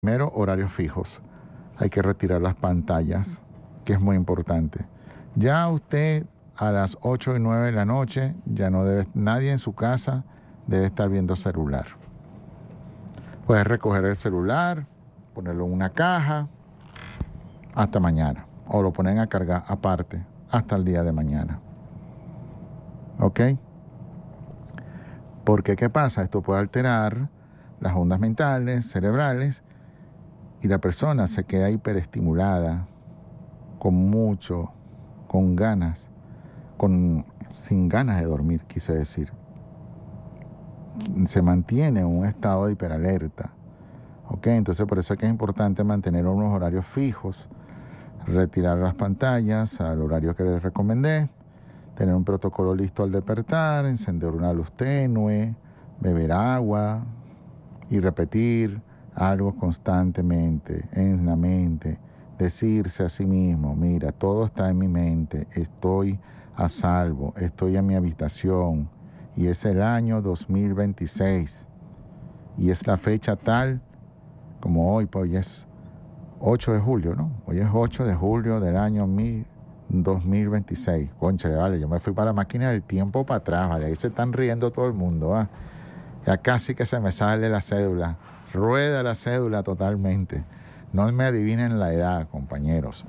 Primero, horarios fijos. Hay que retirar las pantallas, que es muy importante. Ya usted a las 8 y 9 de la noche, ya no debe, nadie en su casa debe estar viendo celular. Puedes recoger el celular, ponerlo en una caja, hasta mañana. O lo ponen a cargar aparte, hasta el día de mañana. ¿Ok? Porque, ¿qué pasa? Esto puede alterar las ondas mentales, cerebrales, y la persona se queda hiperestimulada, con ganas, sin ganas de dormir, quise decir. Se mantiene en un estado de hiperalerta. ¿Ok? Entonces por eso es que es importante mantener unos horarios fijos, retirar las pantallas al horario que les recomendé, tener un protocolo listo al despertar, encender una luz tenue, beber agua y repetir algo constantemente en la mente, decirse a sí mismo, mira, todo está en mi mente, estoy a salvo, estoy en mi habitación y es el año 2026 y es la fecha tal como hoy, pues hoy es 8 de julio, ¿no? Hoy es 8 de julio del año 2026. Cónchale, vale, yo me fui para la máquina del tiempo para atrás, vale, ahí se están riendo todo el mundo, ¿ah? Ya casi que se me sale la cédula. Rueda la cédula totalmente. No me adivinen la edad, compañeros.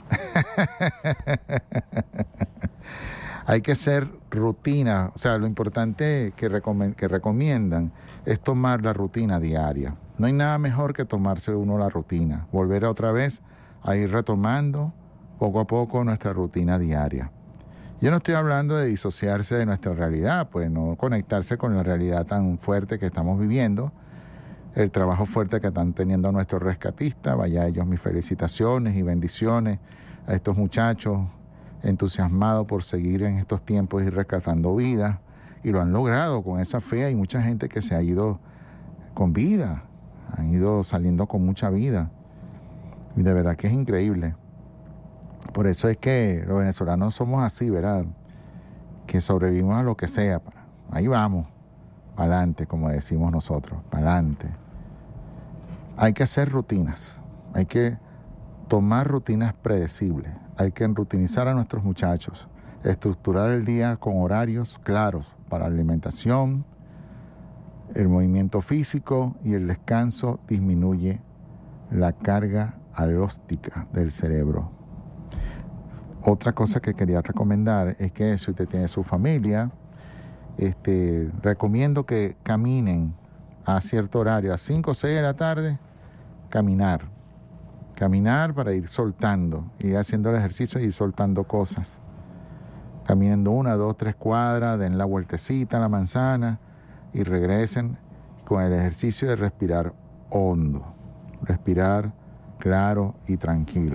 Hay que hacer rutina. O sea, lo importante que recomiendan es tomar la rutina diaria. No hay nada mejor que tomarse uno la rutina. Volver otra vez a ir retomando poco a poco nuestra rutina diaria. Yo no estoy hablando de disociarse de nuestra realidad, pues no conectarse con la realidad tan fuerte que estamos viviendo, el trabajo fuerte que están teniendo nuestros rescatistas. Vaya a ellos mis felicitaciones y bendiciones a estos muchachos entusiasmados por seguir en estos tiempos y rescatando vidas, y lo han logrado con esa fe. Hay mucha gente que se ha ido con vida, han ido saliendo con mucha vida, y de verdad que es increíble. Por eso es que los venezolanos somos así, ¿verdad? Que sobrevivimos a lo que sea. Ahí vamos, para adelante, como decimos nosotros, para adelante. Hay que hacer rutinas, hay que tomar rutinas predecibles, hay que rutinizar a nuestros muchachos, estructurar el día con horarios claros para la alimentación, el movimiento físico y el descanso disminuye la carga alóstica del cerebro. Otra cosa que quería recomendar es que si usted tiene su familia, recomiendo que caminen a cierto horario, a 5 o 6 de la tarde, caminar para ir soltando, ir haciendo el ejercicio y ir soltando cosas. Caminando 1, 2, 3 cuadras, den la vueltecita a la manzana y regresen con el ejercicio de respirar hondo, respirar claro y tranquilo.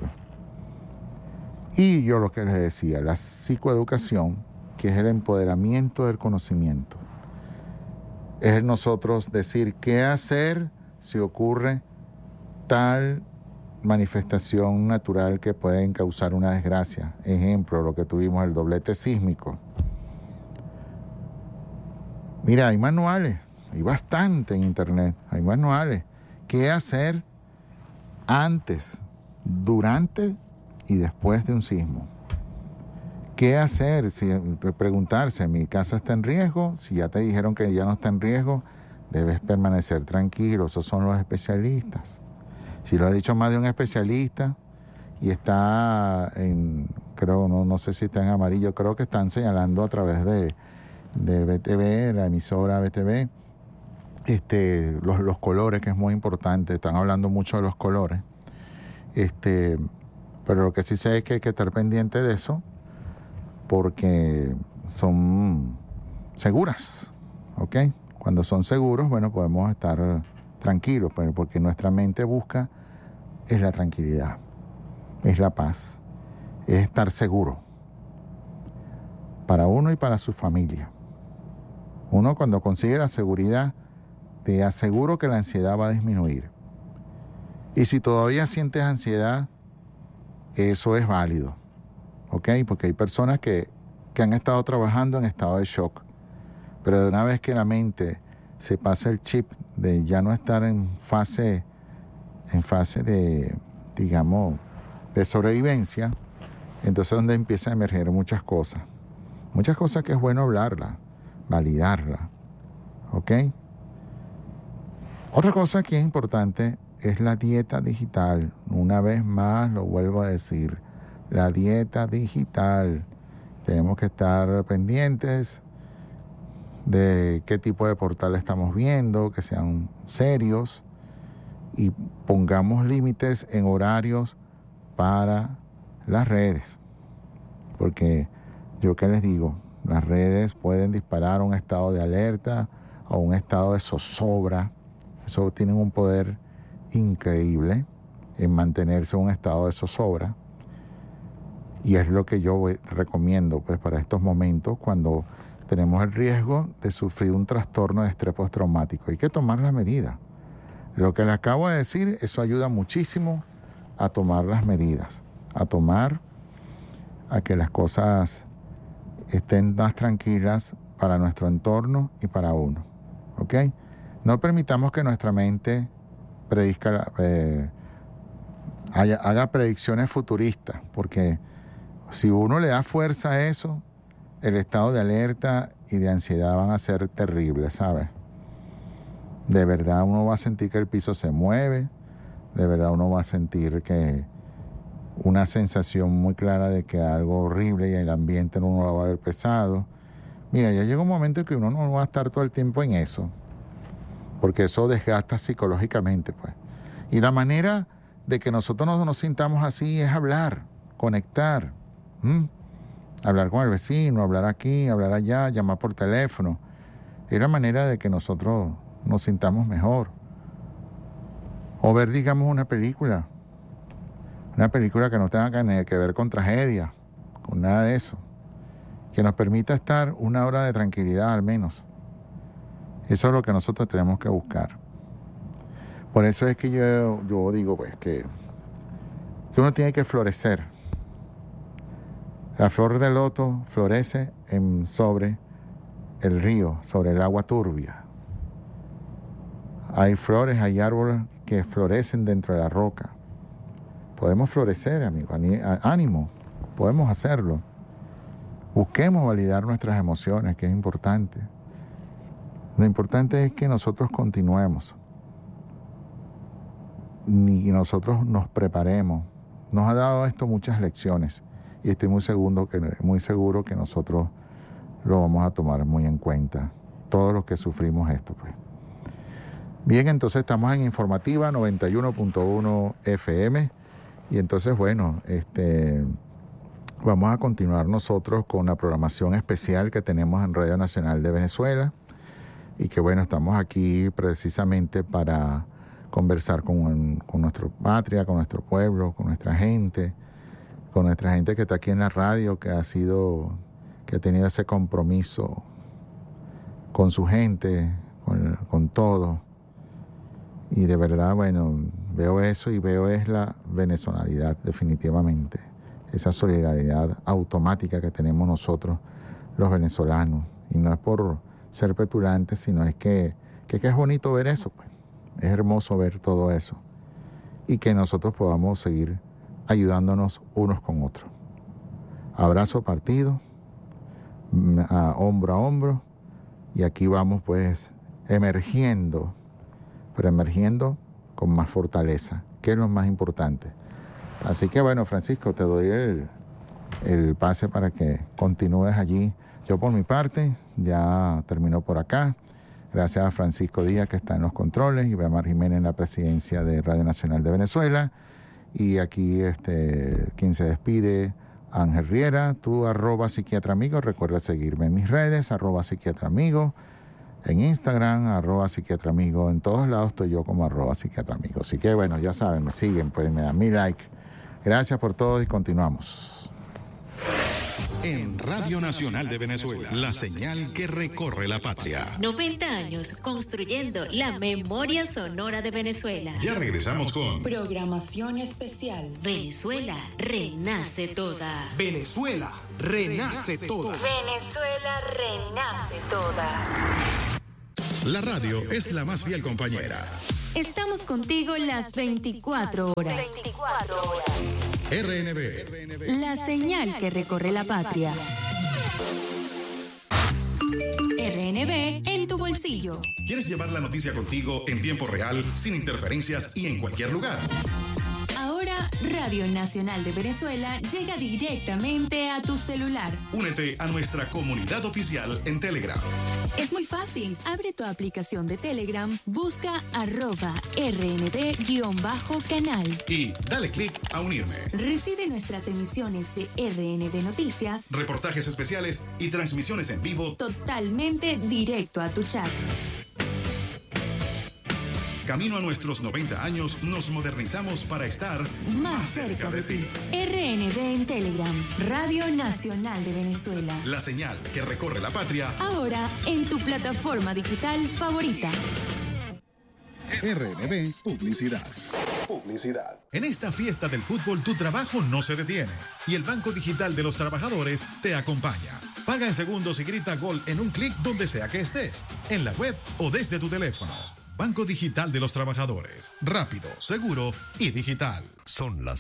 Y yo lo que les decía, la psicoeducación, que es el empoderamiento del conocimiento, es nosotros decir qué hacer si ocurre tal manifestación natural que puede causar una desgracia. Ejemplo, lo que tuvimos, el doblete sísmico. Mira, hay manuales, hay bastante en internet, hay manuales. ¿Qué hacer antes, durante y después de un sismo? ¿Qué hacer? Preguntarse, ¿mi casa está en riesgo? Si ya te dijeron que ya no está en riesgo, debes permanecer tranquilo. Esos son los especialistas. Si lo ha dicho más de un especialista y está creo, no sé si está en amarillo, creo que están señalando a través de BTV, la emisora BTV, los colores, que es muy importante. Están hablando mucho de los colores. Pero lo que sí sé es que hay que estar pendiente de eso, porque son seguras, ¿ok? Cuando son seguros, bueno, podemos estar tranquilos, porque nuestra mente busca es la tranquilidad, es la paz, es estar seguro para uno y para su familia. Uno, cuando consigue la seguridad, te aseguro que la ansiedad va a disminuir. Y si todavía sientes ansiedad, eso es válido, ¿ok? Porque hay personas que han estado trabajando en estado de shock, pero de una vez que la mente se pasa el chip de ya no estar en fase en fase de, digamos, de sobrevivencia, entonces es donde empiezan a emerger muchas cosas que es bueno hablarlas, validarlas, ¿ok? Otra cosa que es importante es la dieta digital. Una vez más lo vuelvo a decir, la dieta digital. Tenemos que estar pendientes de qué tipo de portal estamos viendo, que sean serios, y pongamos límites en horarios para las redes. Porque yo qué les digo, las redes pueden disparar a un estado de alerta, a un estado de zozobra. Eso tienen un poder increíble en mantenerse en un estado de zozobra. Y es lo que yo recomiendo pues, para estos momentos cuando tenemos el riesgo de sufrir un trastorno de estrés postraumático. Hay que tomar las medidas. Lo que les acabo de decir, eso ayuda muchísimo a tomar las medidas, a que las cosas estén más tranquilas para nuestro entorno y para uno. ¿Ok? No permitamos que nuestra mente haga predicciones futuristas, porque si uno le da fuerza a eso, el estado de alerta y de ansiedad van a ser terribles, ¿sabes? De verdad uno va a sentir que el piso se mueve, de verdad uno va a sentir que una sensación muy clara de que algo horrible y el ambiente no lo va a ver pesado. Mira, ya llega un momento en que uno no va a estar todo el tiempo en eso, porque eso desgasta psicológicamente, pues. Y la manera de que nosotros no nos sintamos así es hablar, conectar, hablar con el vecino, hablar aquí, hablar allá, llamar por teléfono. Es la manera de que nosotros nos sintamos mejor. O ver, digamos, una película que no tenga que ver con tragedia, con nada de eso, que nos permita estar una hora de tranquilidad al menos. Eso es lo que nosotros tenemos que buscar. Por eso es que yo digo pues que uno tiene que florecer. La flor de loto florece sobre el río, sobre el agua turbia. Hay flores, hay árboles que florecen dentro de la roca. Podemos florecer, amigo. Ánimo, podemos hacerlo. Busquemos validar nuestras emociones, que es importante. Lo importante es que nosotros continuemos y nosotros nos preparemos. Nos ha dado esto muchas lecciones y estoy muy seguro que nosotros lo vamos a tomar muy en cuenta, todos los que sufrimos esto, pues. Bien, entonces estamos en Informativa 91.1 FM y entonces, bueno, vamos a continuar nosotros con la programación especial que tenemos en Radio Nacional de Venezuela y que, bueno, estamos aquí precisamente para conversar con nuestra patria, con nuestro pueblo, con nuestra gente que está aquí en la radio, que ha tenido ese compromiso con su gente, con todo. Y de verdad, bueno, veo eso y veo es la venezolanidad definitivamente. Esa solidaridad automática que tenemos nosotros los venezolanos. Y no es por ser petulantes, sino es que es bonito ver eso, pues. Es hermoso ver todo eso. Y que nosotros podamos seguir ayudándonos unos con otros. Abrazo partido, hombro a hombro. Y aquí vamos pues emergiendo, pero emergiendo con más fortaleza, que es lo más importante. Así que bueno, Francisco, te doy el pase para que continúes allí. Yo por mi parte ya termino por acá. Gracias a Francisco Díaz, que está en los controles, y Beamar Jiménez en la presidencia de Radio Nacional de Venezuela. Y aquí quien se despide, Ángel Riera, tú @psiquiatraamigo. Recuerda seguirme en mis redes, @psiquiatraamigo. En Instagram, @psiquiatraamigo. En todos lados estoy yo como @psiquiatraamigo. Así que bueno, ya saben, me siguen, pues me dan mi like. Gracias por todo y continuamos. En Radio Nacional de Venezuela, la señal que recorre la patria. 90 años construyendo la memoria sonora de Venezuela. Ya regresamos con programación especial. Venezuela renace toda. Venezuela renace toda. Venezuela renace toda. La radio es la más fiel compañera. Estamos contigo las 24 horas. RNB. La señal que recorre la patria. RNB en tu bolsillo. ¿Quieres llevar la noticia contigo en tiempo real, sin interferencias y en cualquier lugar? Ahora, Radio Nacional de Venezuela llega directamente a tu celular. Únete a nuestra comunidad oficial en Telegram. Es muy fácil. Abre tu aplicación de Telegram, busca @RNB_canal. Y dale clic a unirme. Recibe nuestras emisiones de RNB Noticias, Reportajes especiales y transmisiones en vivo totalmente directo a tu chat. Camino a nuestros 90 años, nos modernizamos para estar Más cerca de ti. RNB en Telegram, Radio Nacional de Venezuela. La señal que recorre la patria. Ahora en tu plataforma digital favorita. RNB Publicidad. En esta fiesta del fútbol, tu trabajo no se detiene. Y el Banco Digital de los Trabajadores te acompaña. Paga en segundos y grita gol en un clic donde sea que estés. En la web o desde tu teléfono. Banco Digital de los Trabajadores. Rápido, seguro y digital. Son las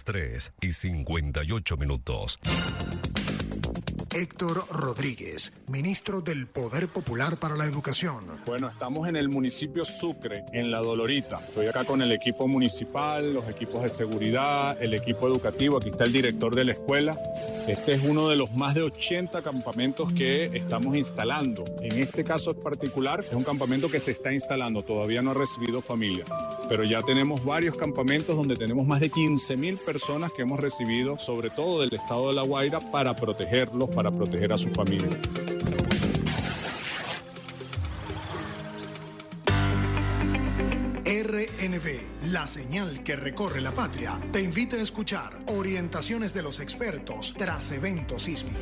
3:58. Héctor Rodríguez, ministro del Poder Popular para la Educación. Bueno, estamos en el municipio Sucre, en La Dolorita. Estoy acá con el equipo municipal, los equipos de seguridad, el equipo educativo. Aquí está el director de la escuela. Este es uno de los más de 80 campamentos que estamos instalando. En este caso en particular, es un campamento que se está instalando. Todavía no ha recibido familia, pero ya tenemos varios campamentos donde tenemos más de 15.000 personas que hemos recibido, sobre todo del estado de La Guaira, para protegerlos, para proteger a su familia. RNB, la señal que recorre la patria, te invita a escuchar orientaciones de los expertos tras evento sísmico.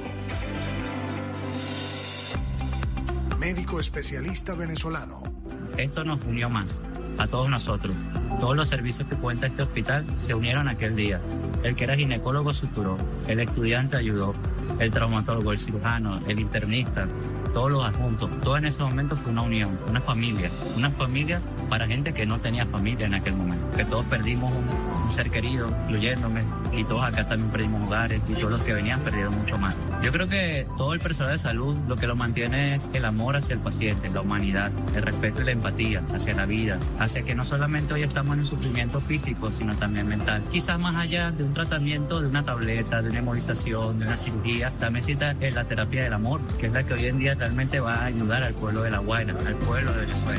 Médico especialista venezolano. Esto nos unió más, a todos nosotros. Todos los servicios que cuenta este hospital se unieron aquel día. El que era ginecólogo suturó, el estudiante ayudó, el traumatólogo, el cirujano, el internista, todos los adjuntos. Todo en ese momento fue una unión, una familia para gente que no tenía familia en aquel momento. Que todos perdimos un ser querido, incluyéndome, y todos acá también perdimos hogares, y todos los que venían perdieron mucho más. Yo creo que todo el personal de salud lo que lo mantiene es el amor hacia el paciente, la humanidad, el respeto y la empatía hacia la vida, hacia que no solamente hoy estamos en un sufrimiento físico, sino también mental. Quizás más allá de un tratamiento, de una tableta, de una hemolización, de una cirugía, también cita la terapia del amor, que es la que hoy en día realmente va a ayudar al pueblo de La Guaira, al pueblo de Venezuela.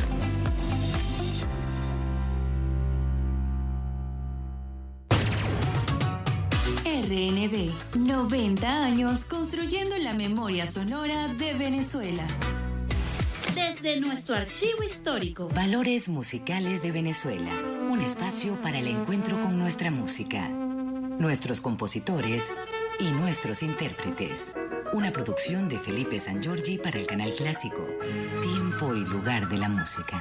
RNB, 90 años construyendo la memoria sonora de Venezuela. Desde nuestro archivo histórico. Valores musicales de Venezuela. Un espacio para el encuentro con nuestra música, nuestros compositores y nuestros intérpretes. Una producción de Felipe Sangiorgi para el Canal Clásico. Tiempo y lugar de la música.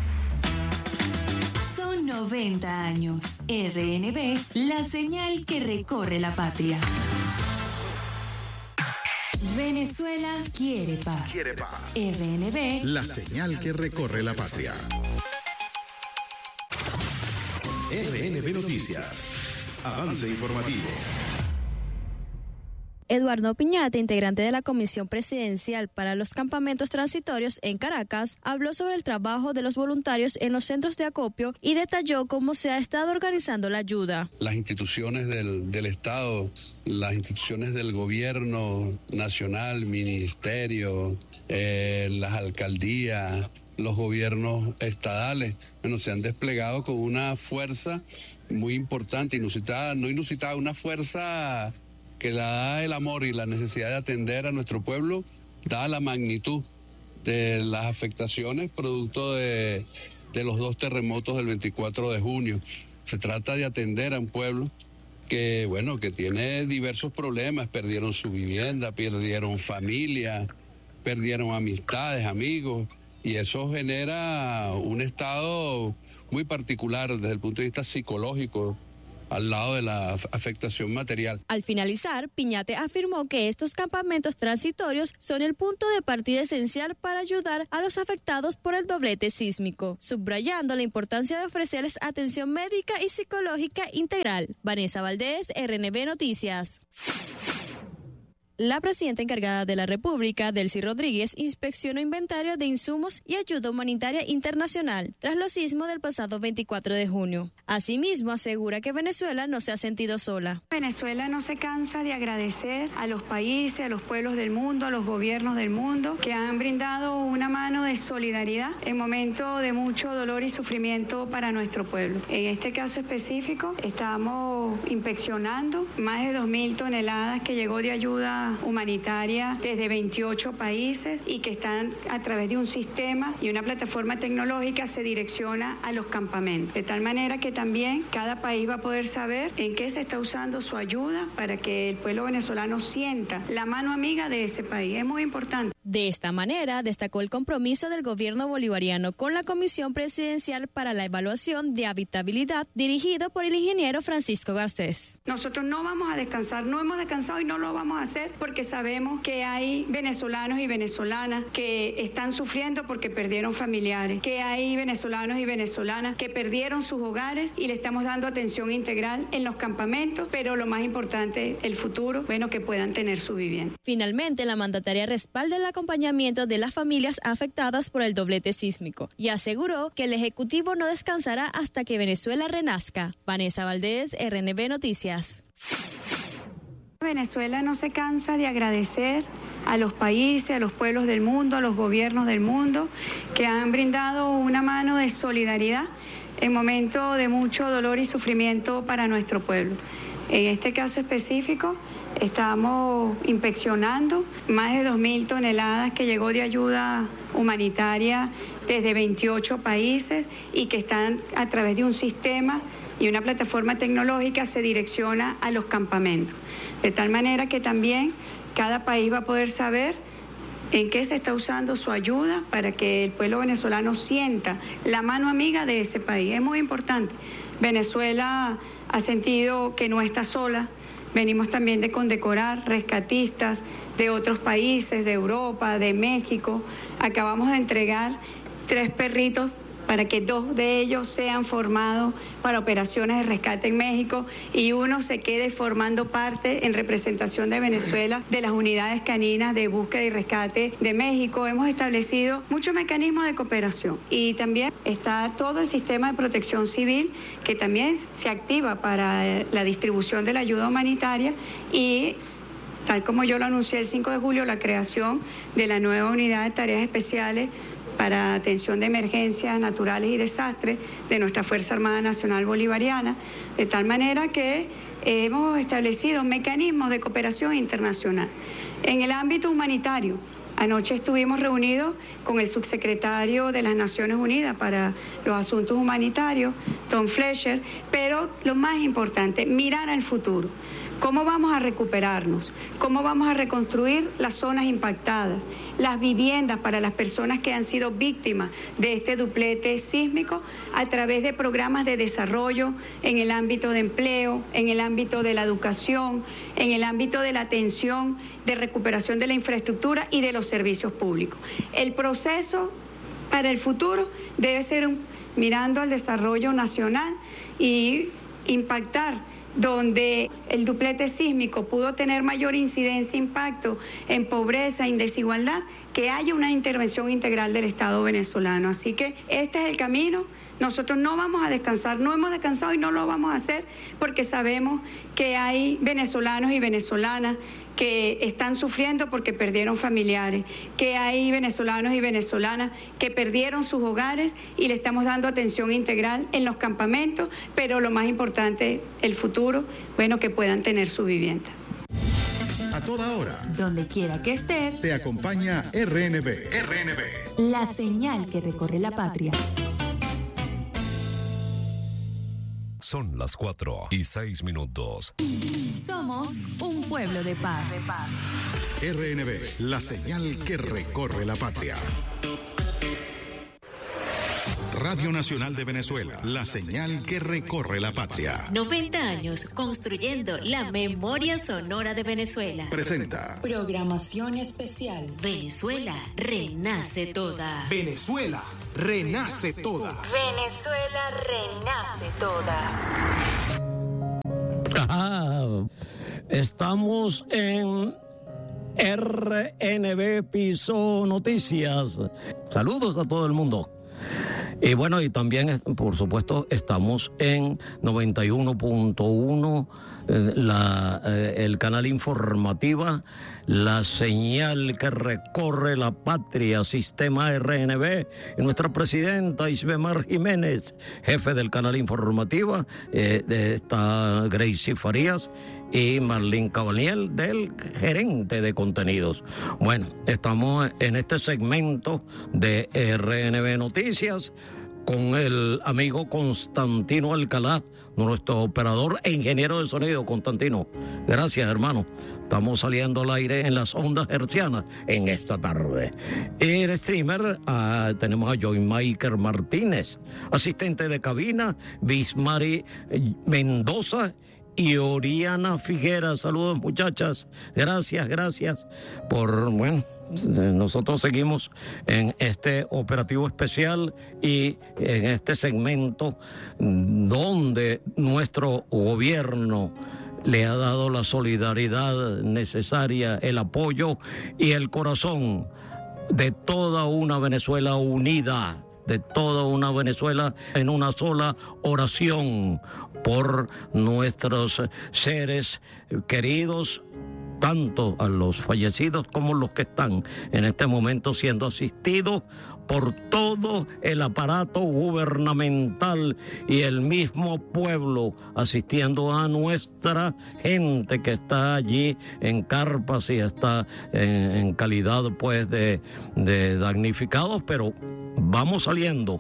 90 años. RNB, la señal que recorre la patria. Venezuela quiere paz. RNB, la señal que recorre la patria. RNB Noticias. Avance informativo. Eduardo Piñate, integrante de la Comisión Presidencial para los Campamentos Transitorios en Caracas, habló sobre el trabajo de los voluntarios en los centros de acopio y detalló cómo se ha estado organizando la ayuda. Las instituciones del Estado, las instituciones del gobierno nacional, ministerio, las alcaldías, los gobiernos estadales, se han desplegado con una fuerza muy importante, inusitada, una fuerza que la da el amor y la necesidad de atender a nuestro pueblo, dada la magnitud de las afectaciones producto de los 2 terremotos del 24 de junio. Se trata de atender a un pueblo que tiene diversos problemas, perdieron su vivienda, perdieron familia, perdieron amistades, amigos, y eso genera un estado muy particular desde el punto de vista psicológico al lado de la afectación material. Al finalizar, Piñate afirmó que estos campamentos transitorios son el punto de partida esencial para ayudar a los afectados por el doblete sísmico, subrayando la importancia de ofrecerles atención médica y psicológica integral. Vanessa Valdés, RNB Noticias. La presidenta encargada de la República, Delcy Rodríguez, inspeccionó inventario de insumos y ayuda humanitaria internacional tras los sismos del pasado 24 de junio. Asimismo, asegura que Venezuela no se ha sentido sola. Venezuela no se cansa de agradecer a los países, a los pueblos del mundo, a los gobiernos del mundo que han brindado una mano de solidaridad en momentos de mucho dolor y sufrimiento para nuestro pueblo. En este caso específico, estamos inspeccionando más de 2.000 toneladas que llegó de ayuda humanitaria desde 28 países y que están a través de un sistema y una plataforma tecnológica se direcciona a los campamentos. De tal manera que también cada país va a poder saber en qué se está usando su ayuda para que el pueblo venezolano sienta la mano amiga de ese país. Es muy importante. De esta manera, destacó el compromiso del gobierno bolivariano con la Comisión Presidencial para la Evaluación de Habitabilidad, dirigido por el ingeniero Francisco Garcés. Nosotros no vamos a descansar, no hemos descansado y no lo vamos a hacer porque sabemos que hay venezolanos y venezolanas que están sufriendo porque perdieron familiares, que hay venezolanos y venezolanas que perdieron sus hogares y le estamos dando atención integral en los campamentos, pero lo más importante, el futuro, que puedan tener su vivienda. Finalmente, la mandataria respalda el acompañamiento de las familias afectadas por el doblete sísmico y aseguró que el Ejecutivo no descansará hasta que Venezuela renazca. Vanessa Valdés, RNB Noticias. Venezuela no se cansa de agradecer a los países, a los pueblos del mundo, a los gobiernos del mundo que han brindado una mano de solidaridad en momentos de mucho dolor y sufrimiento para nuestro pueblo. En este caso específico, estamos inspeccionando más de 2.000 toneladas que llegó de ayuda humanitaria desde 28 países y que están a través de un sistema y una plataforma tecnológica se direcciona a los campamentos. De tal manera que también cada país va a poder saber en qué se está usando su ayuda para que el pueblo venezolano sienta la mano amiga de ese país. Es muy importante. Venezuela ha sentido que no está sola. Venimos también de condecorar rescatistas de otros países, de Europa, de México. Acabamos de entregar 3 perritos para que 2 de ellos sean formados para operaciones de rescate en México y uno se quede formando parte en representación de Venezuela de las unidades caninas de búsqueda y rescate de México. Hemos establecido muchos mecanismos de cooperación y también está todo el sistema de protección civil que también se activa para la distribución de la ayuda humanitaria y tal como yo lo anuncié el 5 de julio, la creación de la nueva unidad de tareas especiales para atención de emergencias naturales y desastres de nuestra Fuerza Armada Nacional Bolivariana, de tal manera que hemos establecido mecanismos de cooperación internacional. En el ámbito humanitario, anoche estuvimos reunidos con el subsecretario de las Naciones Unidas para los Asuntos Humanitarios, Tom Fletcher, pero lo más importante, mirar al futuro. ¿Cómo vamos a recuperarnos? ¿Cómo vamos a reconstruir las zonas impactadas? Las viviendas para las personas que han sido víctimas de este duplete sísmico a través de programas de desarrollo en el ámbito de empleo, en el ámbito de la educación, en el ámbito de la atención, de recuperación de la infraestructura y de los servicios públicos. El proceso para el futuro debe ser mirando al desarrollo nacional y impactar donde el duplete sísmico pudo tener mayor incidencia e impacto en pobreza e desigualdad, que haya una intervención integral del Estado venezolano. Así que este es el camino. Nosotros no vamos a descansar, no hemos descansado y no lo vamos a hacer porque sabemos que hay venezolanos y venezolanas que están sufriendo porque perdieron familiares, que hay venezolanos y venezolanas que perdieron sus hogares y le estamos dando atención integral en los campamentos, pero lo más importante, el futuro, que puedan tener su vivienda. A toda hora, donde quiera que estés, te acompaña RNB. La señal que recorre la patria. Son las 4:06. Somos un pueblo de paz. RNB, la señal que recorre la patria. Radio Nacional de Venezuela, la señal que recorre la patria. 90 años construyendo la memoria sonora de Venezuela. Presenta programación especial. Venezuela renace toda. Venezuela renace toda. Venezuela renace toda. Estamos en RNB Piso Noticias. Saludos a todo el mundo. Y bueno, y también, por supuesto, estamos en 91.1, el canal informativa, la señal que recorre la patria, sistema RNB, y nuestra presidenta Isbemar Jiménez, jefe del canal informativa, está Gracie Farías y Marlene Cabaniel, del gerente de contenidos. Bueno, estamos en este segmento de RNB Noticias con el amigo Constantino Alcalá, nuestro operador e ingeniero de sonido. Constantino, gracias, hermano. Estamos saliendo al aire en las ondas hertzianas en esta tarde. Y el streamer tenemos a Joy Maker Martínez, asistente de cabina, Bismari Mendoza y Oriana Figuera. Saludos, muchachas. Gracias por, bueno, nosotros seguimos en este operativo especial y en este segmento donde nuestro gobierno le ha dado la solidaridad necesaria, el apoyo y el corazón de toda una Venezuela unida, de toda una Venezuela en una sola oración por nuestros seres queridos, tanto a los fallecidos como los que están en este momento siendo asistidos por todo el aparato gubernamental y el mismo pueblo, asistiendo a nuestra gente que está allí en carpas y está en calidad pues de damnificados, pero vamos saliendo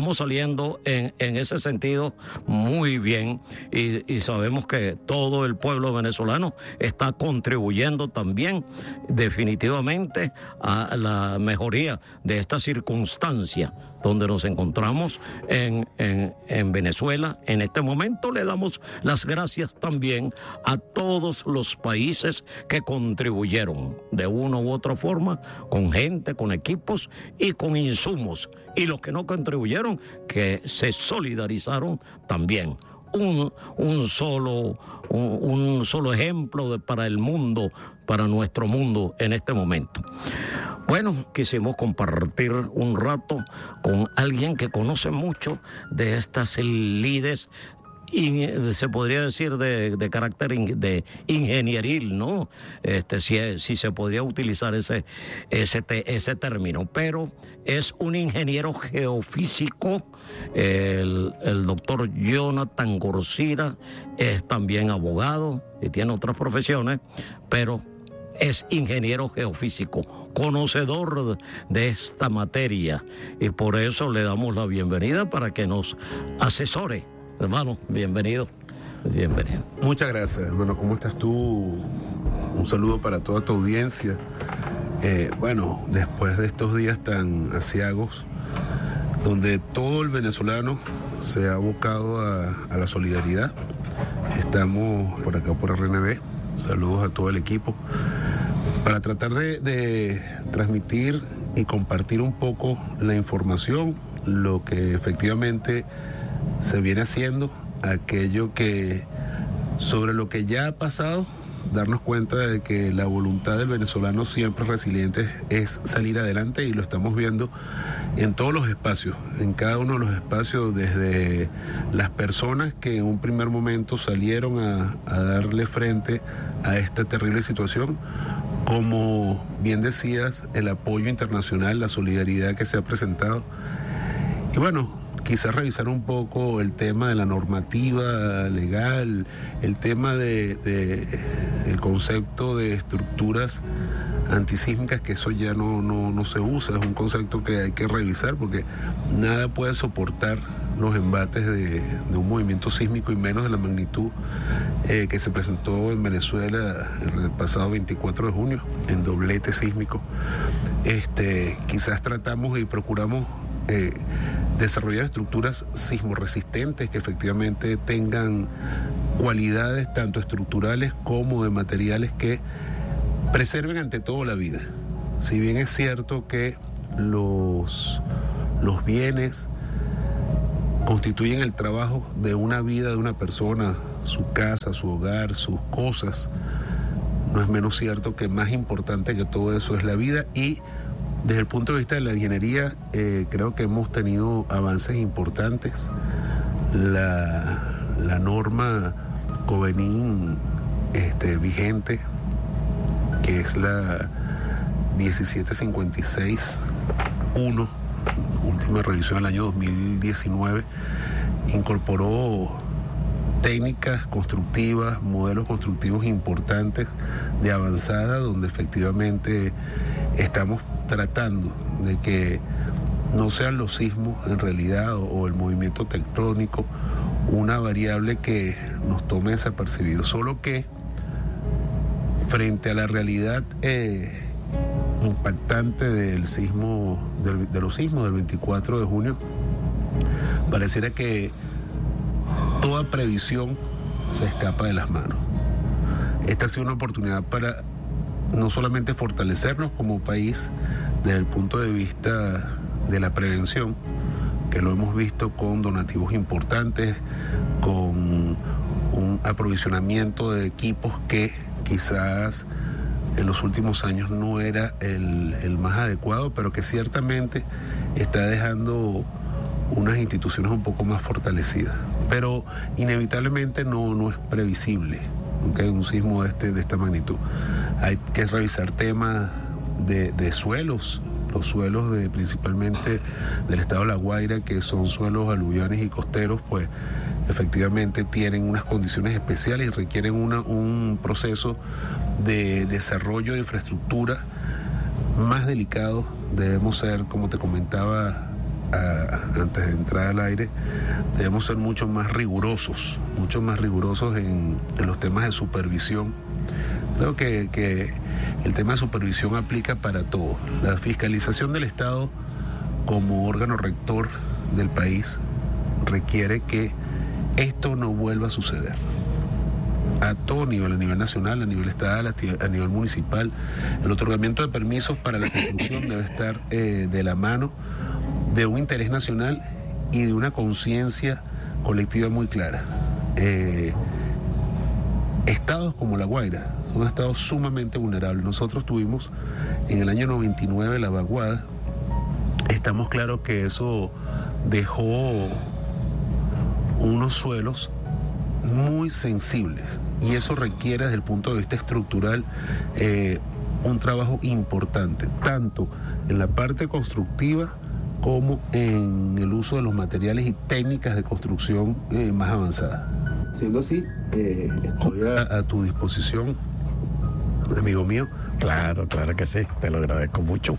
en ese sentido muy bien, y sabemos que todo el pueblo venezolano está contribuyendo también definitivamente a la mejoría de esta circunstancia donde nos encontramos en Venezuela. En este momento le damos las gracias también a todos los países que contribuyeron de una u otra forma, con gente, con equipos y con insumos, y los que no contribuyeron, que se solidarizaron también. Un solo ejemplo para el mundo, para nuestro mundo en este momento. Bueno, quisimos compartir un rato con alguien que conoce mucho de estas lides, y se podría decir de carácter de ingenieril, ¿no? Si se podría utilizar ese término, pero es un ingeniero geofísico, el doctor Jonathan Gorcira, es también abogado y tiene otras profesiones, pero es ingeniero geofísico, conocedor de esta materia, y por eso le damos la bienvenida para que nos asesore. Hermano, bienvenido. Muchas gracias, hermano. ¿Cómo estás tú? Un saludo para toda tu audiencia. Bueno, después de estos días tan aciagos, donde todo el venezolano se ha abocado a la solidaridad, estamos por acá por RNB. Saludos a todo el equipo, para tratar de transmitir y compartir un poco la información, lo que efectivamente se viene haciendo, aquello que, sobre lo que ya ha pasado, darnos cuenta de que la voluntad del venezolano siempre resiliente es salir adelante, y lo estamos viendo en todos los espacios, en cada uno de los espacios, desde las personas que en un primer momento salieron a darle frente a esta terrible situación, como bien decías, el apoyo internacional, la solidaridad que se ha presentado. Y bueno, quizás revisar un poco el tema de la normativa legal, el tema el concepto de estructuras antisísmicas, que eso ya no se usa, es un concepto que hay que revisar, porque nada puede soportar los embates de un movimiento sísmico, y menos de la magnitud que se presentó en Venezuela el pasado 24 de junio, en doblete sísmico. Quizás tratamos y procuramos desarrollar estructuras sismoresistentes que efectivamente tengan cualidades tanto estructurales como de materiales que preserven ante todo la vida. Si bien es cierto que los bienes constituyen el trabajo de una vida de una persona, su casa, su hogar, sus cosas, no es menos cierto que más importante que todo eso es la vida. Y desde el punto de vista de la ingeniería, creo que hemos tenido avances importantes. La norma Covenin vigente, que es la 1756-1, última revisión del año 2019, incorporó técnicas constructivas, modelos constructivos importantes de avanzada, donde efectivamente estamos tratando de que no sean los sismos en realidad o el movimiento tectónico una variable que nos tome desapercibidos, solo que frente a la realidad impactante del sismo, de los sismos del 24 de junio, pareciera que toda previsión se escapa de las manos. Esta ha sido una oportunidad para no solamente fortalecernos como país desde el punto de vista de la prevención, que lo hemos visto con donativos importantes, con un aprovisionamiento de equipos que quizás en los últimos años no era el más adecuado, pero que ciertamente está dejando unas instituciones un poco más fortalecidas. Pero inevitablemente no es previsible, ¿okay? Un sismo de esta magnitud. Hay que revisar temas de suelos, los suelos principalmente del estado de La Guaira, que son suelos aluviales y costeros, pues efectivamente tienen unas condiciones especiales y requieren un proceso de desarrollo de infraestructura más delicado. Debemos ser, como te comentaba antes de entrar al aire, debemos ser mucho más rigurosos en los temas de supervisión. Creo que el tema de supervisión aplica para todo. La fiscalización del Estado como órgano rector del país requiere que esto no vuelva a suceder. A todo nivel, a nivel nacional, a nivel estatal, a nivel municipal. El otorgamiento de permisos para la construcción debe estar de la mano de un interés nacional y de una conciencia colectiva muy clara. Estados como La Guaira son estados sumamente vulnerables. Nosotros tuvimos en el año 99 la vaguada. Estamos claros que eso dejó unos suelos muy sensibles y eso requiere desde el punto de vista estructural un trabajo importante, tanto en la parte constructiva como en el uso de los materiales y técnicas de construcción más avanzadas. Siendo así, estoy a tu disposición, amigo mío. Claro que sí, te lo agradezco mucho.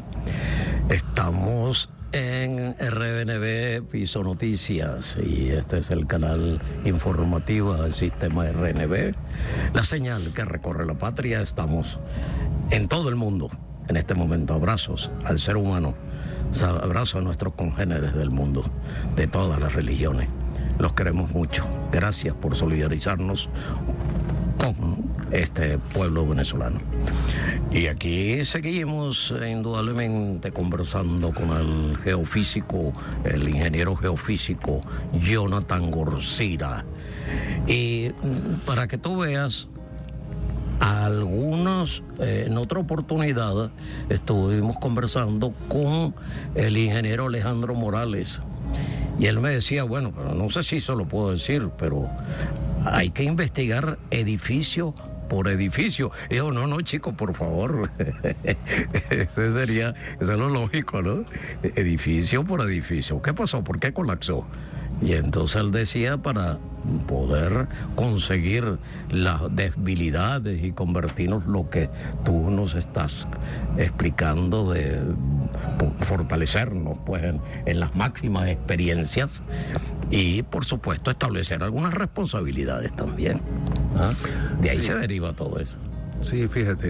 Estamos en RNB Piso Noticias y este es el canal informativo del sistema RNB, la señal que recorre la patria. Estamos en todo el mundo en este momento. Abrazos al ser humano, abrazos a nuestros congéneres del mundo, de todas las religiones. Los queremos mucho. Gracias por solidarizarnos con este pueblo venezolano. Y aquí seguimos indudablemente conversando con el geofísico, el ingeniero geofísico Jonathan Gorcira. Y para que tú veas, algunos, en otra oportunidad estuvimos conversando con el ingeniero Alejandro Morales. Y él me decía, bueno, pero no sé si eso lo puedo decir, pero hay que investigar edificio por edificio. Y yo, no, chico, por favor. Eso es lo lógico, ¿no? Edificio por edificio. ¿Qué pasó? ¿Por qué colapsó? Y entonces él decía, para poder conseguir las debilidades y convertirnos lo que tú nos estás explicando, de fortalecernos pues en las máximas experiencias y por supuesto establecer algunas responsabilidades también. De ahí se deriva todo eso. Sí, fíjate,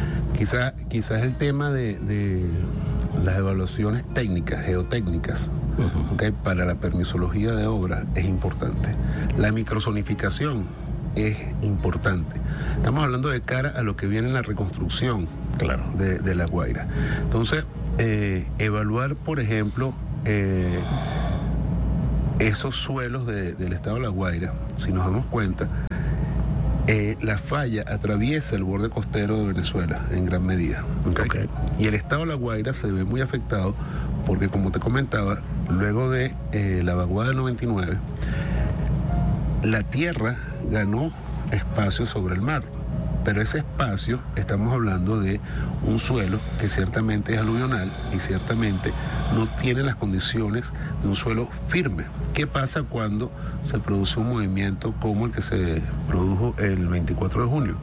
quizás el tema de las evaluaciones técnicas, geotécnicas, ¿okay? Para la permisología de obra es importante. La microzonificación es importante. Estamos hablando de cara a lo que viene en la reconstrucción de La Guaira. Entonces, evaluar, por ejemplo, esos suelos del estado de La Guaira, si nos damos cuenta, la falla atraviesa el borde costero de Venezuela en gran medida. ¿Okay? Y el estado de La Guaira se ve muy afectado porque, como te comentaba, luego de la vaguada del 99, la tierra ganó espacio sobre el mar, pero ese espacio, estamos hablando de un suelo que ciertamente es aluvional y ciertamente no tiene las condiciones de un suelo firme. ¿Qué pasa cuando se produce un movimiento como el que se produjo el 24 de junio?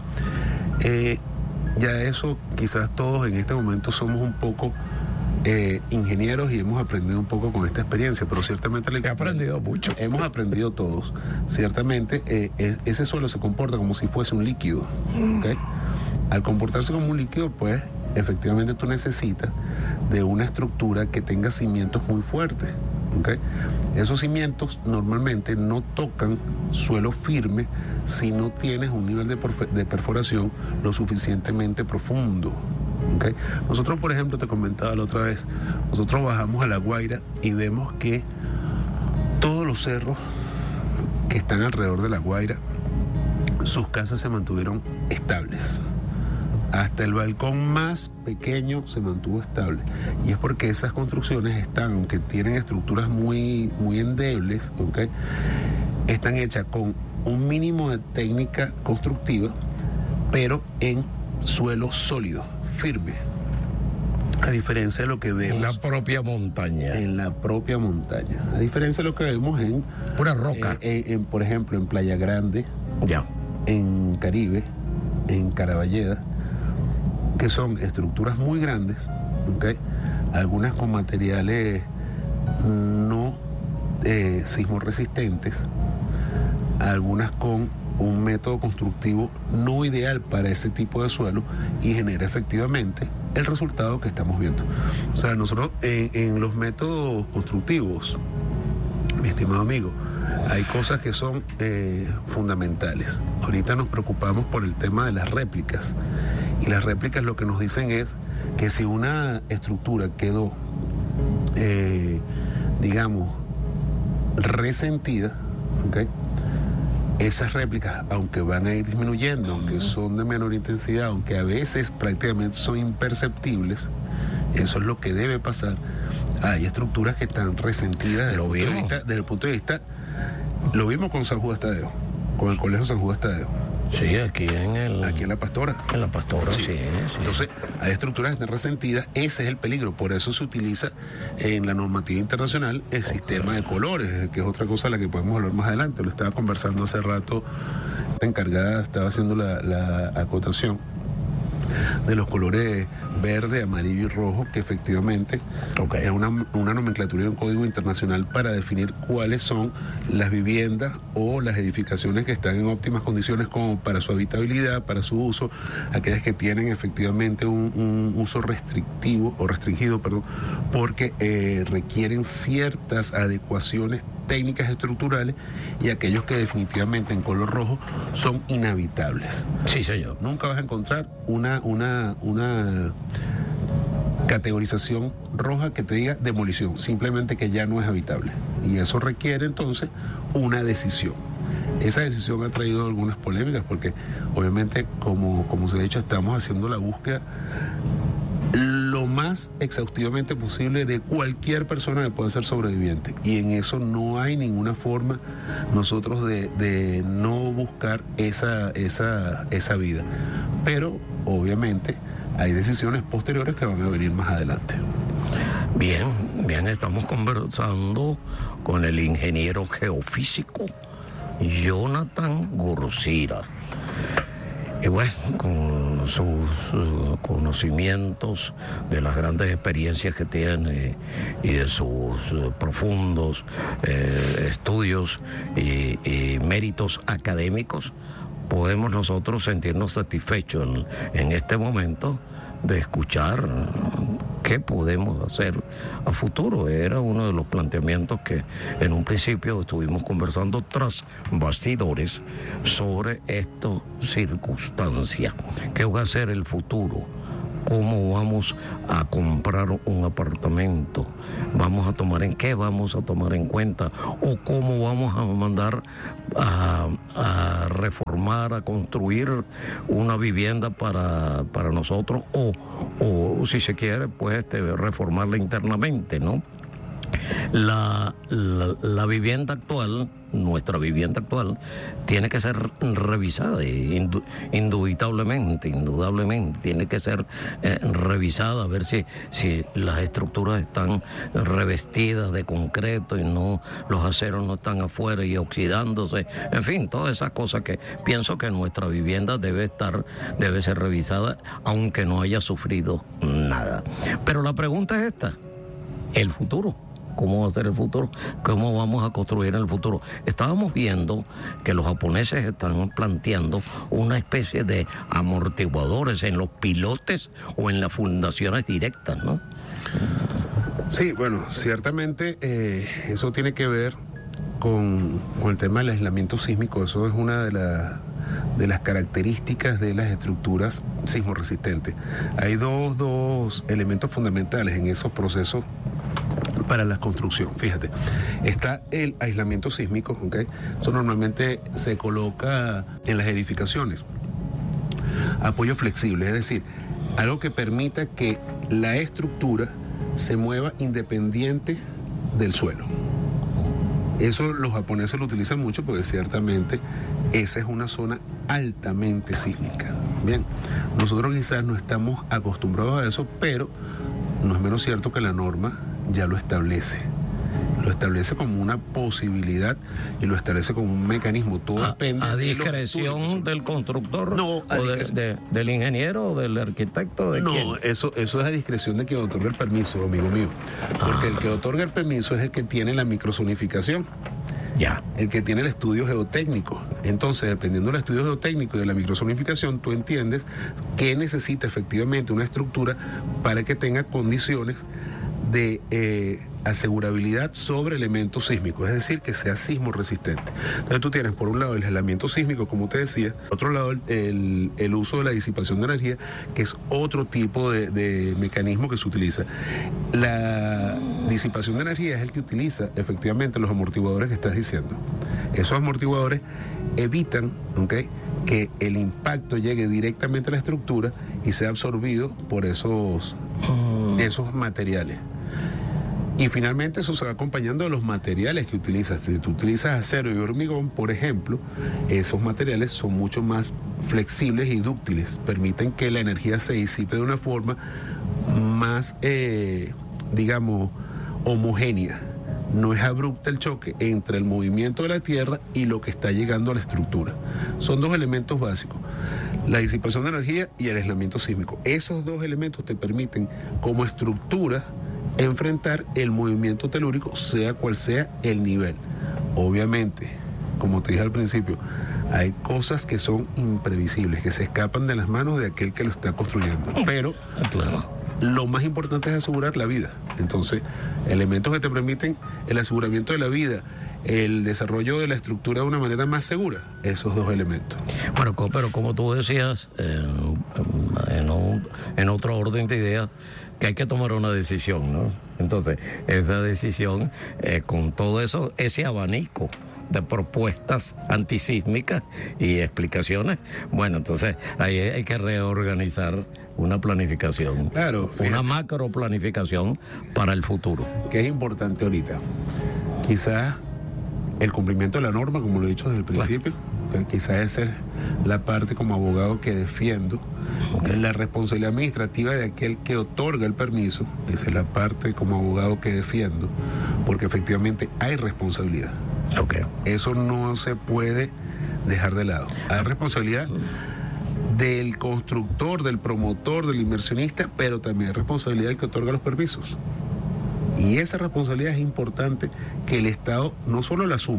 Ya eso, quizás todos en este momento somos un poco ingenieros y hemos aprendido un poco con esta experiencia, pero ciertamente he aprendido mucho. Hemos aprendido todos. Ciertamente ese suelo se comporta como si fuese un líquido. ¿Okay? Al comportarse como un líquido, pues efectivamente tú necesitas de una estructura que tenga cimientos muy fuertes. ¿Okay? Esos cimientos normalmente no tocan suelo firme si no tienes un nivel de perforación lo suficientemente profundo. ¿Okay? Nosotros, por ejemplo, te comentaba la otra vez, nosotros bajamos a La Guaira y vemos que todos los cerros que están alrededor de La Guaira, sus casas se mantuvieron estables. Hasta el balcón más pequeño se mantuvo estable. Y es porque esas construcciones están, aunque tienen estructuras muy, muy endebles, ¿okay? Están hechas con un mínimo de técnica constructiva, pero en suelo sólido, firme. A diferencia de lo que vemos... En la propia montaña. En la propia montaña. A diferencia de lo que vemos en... Pura roca. Por ejemplo, en Playa Grande, en Caribe, en Caraballeda, que son estructuras muy grandes, ¿okay? Algunas con materiales no sismoresistentes, algunas con un método constructivo no ideal para ese tipo de suelo y genera efectivamente el resultado que estamos viendo. O sea, nosotros en los métodos constructivos, mi estimado amigo, hay cosas que son fundamentales. Ahorita nos preocupamos por el tema de las réplicas. Y las réplicas lo que nos dicen es que si una estructura quedó, digamos, resentida, ¿okay? Esas réplicas, aunque van a ir disminuyendo, aunque son de menor intensidad, aunque a veces prácticamente son imperceptibles, eso es lo que debe pasar. Hay estructuras que están resentidas desde el punto de vista, lo vimos con San Judas Tadeo, con el Colegio San Judas Tadeo. Sí, aquí en La Pastora. En La Pastora, sí. Entonces, hay estructuras que están resentidas, ese es el peligro. Por eso se utiliza en la normativa internacional el sistema de colores, que es otra cosa a la que podemos hablar más adelante. Lo estaba conversando hace rato, la encargada estaba haciendo la acotación de los colores verde, amarillo y rojo, que efectivamente es una nomenclatura y un código internacional para definir cuáles son las viviendas o las edificaciones que están en óptimas condiciones como para su habitabilidad, para su uso, aquellas que tienen efectivamente un uso restrictivo o restringido, porque requieren ciertas adecuaciones técnicas estructurales, y aquellos que definitivamente en color rojo son inhabitables. Sí, señor. Nunca vas a encontrar una categorización roja que te diga demolición, simplemente que ya no es habitable. Y eso requiere entonces una decisión. Esa decisión ha traído algunas polémicas porque obviamente, como se ha dicho, estamos haciendo la búsqueda lo más exhaustivamente posible de cualquier persona que pueda ser sobreviviente, y en eso no hay ninguna forma nosotros de no buscar esa vida, pero obviamente hay decisiones posteriores que van a venir más adelante. Bien, estamos conversando con el ingeniero geofísico Jonathan Gursira. Y bueno, con sus conocimientos de las grandes experiencias que tiene y de sus profundos estudios y méritos académicos, podemos nosotros sentirnos satisfechos en este momento de escuchar ¿Qué podemos hacer a futuro? Era uno de los planteamientos que en un principio estuvimos conversando tras bastidores sobre esta circunstancia. ¿Qué va a ser el futuro? ¿Cómo vamos a comprar un apartamento? ¿Qué vamos a tomar en cuenta? ¿O cómo vamos a mandar a reformar, a construir una vivienda para nosotros? O si se quiere, pues reformarla internamente, ¿no? La vivienda actual, nuestra vivienda actual, tiene que ser revisada, indudablemente, tiene que ser revisada, a ver si las estructuras están revestidas de concreto y no, los aceros no están afuera y oxidándose, en fin, todas esas cosas que pienso que nuestra vivienda debe ser revisada, aunque no haya sufrido nada. Pero la pregunta es esta: el futuro. ¿Cómo va a ser el futuro? ¿Cómo vamos a construir el futuro? Estábamos viendo que los japoneses están planteando una especie de amortiguadores en los pilotes o en las fundaciones directas, ¿no? Sí, bueno, ciertamente eso tiene que ver con el tema del aislamiento sísmico. Eso es una de las características de las estructuras sismoresistentes. Hay dos elementos fundamentales en esos procesos para la construcción. Fíjate, está el aislamiento sísmico, ¿ok? Eso normalmente se coloca en las edificaciones. Apoyo flexible, es decir, algo que permita que la estructura se mueva independiente del suelo. Eso los japoneses lo utilizan mucho porque ciertamente esa es una zona altamente sísmica. Bien, nosotros quizás no estamos acostumbrados a eso, pero no es menos cierto que la norma ya lo establece como una posibilidad y lo establece como un mecanismo. Todo depende a discreción del constructor, no, del ingeniero o del arquitecto. No, ¿quién? eso es a discreción de quien otorga el permiso, amigo mío, porque el que otorga el permiso es el que tiene la microzonificación. Ya. El que tiene el estudio geotécnico. Entonces, dependiendo del estudio geotécnico y de la microzonificación, tú entiendes qué necesita efectivamente una estructura para que tenga condiciones de asegurabilidad sobre elementos sísmicos, es decir, que sea sismo resistente. Entonces tú tienes por un lado el aislamiento sísmico, como te decía, por otro lado el uso de la disipación de energía, que es otro tipo de mecanismo que se utiliza. La disipación de energía es el que utiliza efectivamente los amortiguadores que estás diciendo. Esos amortiguadores evitan, ¿okay?, que el impacto llegue directamente a la estructura y sea absorbido por esos materiales. Y finalmente eso se va acompañando de los materiales que utilizas. Si tú utilizas acero y hormigón, por ejemplo, esos materiales son mucho más flexibles y dúctiles. Permiten que la energía se disipe de una forma más, digamos, homogénea. No es abrupta el choque entre el movimiento de la Tierra y lo que está llegando a la estructura. Son dos elementos básicos: la disipación de energía y el aislamiento sísmico. Esos dos elementos te permiten, como estructura, enfrentar el movimiento telúrico, sea cual sea el nivel. Obviamente, como te dije al principio, hay cosas que son imprevisibles, que se escapan de las manos de aquel que lo está construyendo. Pero lo más importante es asegurar la vida. Entonces, elementos que te permiten el aseguramiento de la vida, el desarrollo de la estructura de una manera más segura, esos dos elementos. Bueno, pero como tú decías, en otro orden de ideas, que hay que tomar una decisión, ¿no? Entonces, esa decisión, con todo eso, ese abanico de propuestas antisísmicas y explicaciones, bueno, entonces ahí hay que reorganizar una planificación, claro, una macro planificación para el futuro. Que es importante ahorita. Quizás el cumplimiento de la norma, como lo he dicho desde el principio, quizás esa es la parte como abogado que defiendo. La responsabilidad administrativa de aquel que otorga el permiso, esa es la parte como abogado que defiendo, porque efectivamente hay responsabilidad. Eso no se puede dejar de lado. Hay responsabilidad del constructor, del promotor, del inversionista, pero también hay responsabilidad del que otorga los permisos. Y esa responsabilidad es importante que el Estado no solo la asuma,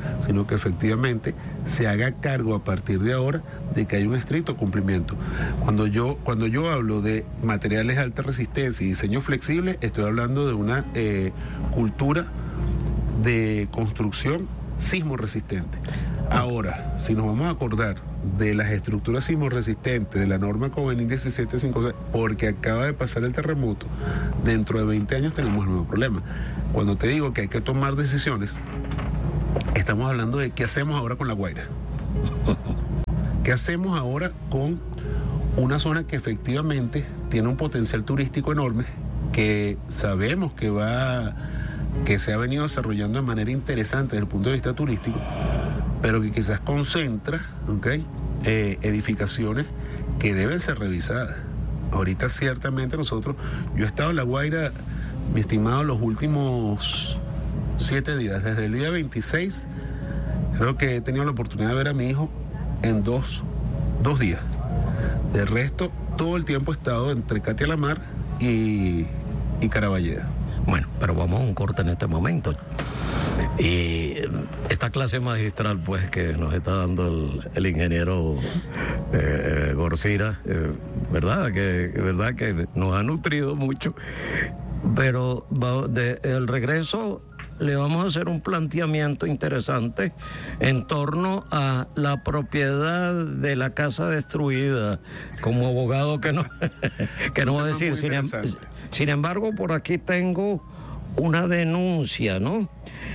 sino que efectivamente se haga cargo a partir de ahora de que hay un estricto cumplimiento. Cuando yo hablo de materiales de alta resistencia y diseño flexible, estoy hablando de una cultura de construcción sismo resistente. Ahora, si nos vamos a acordar de las estructuras sismo resistentes de la norma Covenant 1756, porque acaba de pasar el terremoto, dentro de 20 años tenemos el mismo problema. Cuando te digo que hay que tomar decisiones, estamos hablando de qué hacemos ahora con La Guaira. ¿Qué hacemos ahora con una zona que efectivamente tiene un potencial turístico enorme, que sabemos que se ha venido desarrollando de manera interesante desde el punto de vista turístico, pero que quizás concentra edificaciones que deben ser revisadas? Ahorita ciertamente yo he estado en La Guaira, mi estimado, los últimos 7 días, desde el día 26, creo que he tenido la oportunidad de ver a mi hijo en dos días. De resto, todo el tiempo he estado entre Catia La Mar y Caraballeda. Bueno, pero vamos a un corte en este momento. Y esta clase magistral, pues, que nos está dando el ingeniero Gorcira, ¿verdad? Que nos ha nutrido mucho. Pero el regreso le vamos a hacer un planteamiento interesante en torno a la propiedad de la casa destruida, como abogado que no va a decir. Sin embargo, por aquí tengo una denuncia, ¿no?